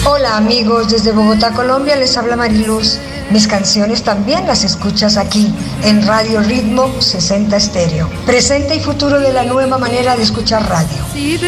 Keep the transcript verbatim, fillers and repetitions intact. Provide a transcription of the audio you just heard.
Hola amigos, desde Bogotá, Colombia, les habla Mariluz. Mis canciones también las escuchas aquí, en Radio Ritmo sesenta Estéreo. Presente y futuro de la nueva manera de escuchar radio.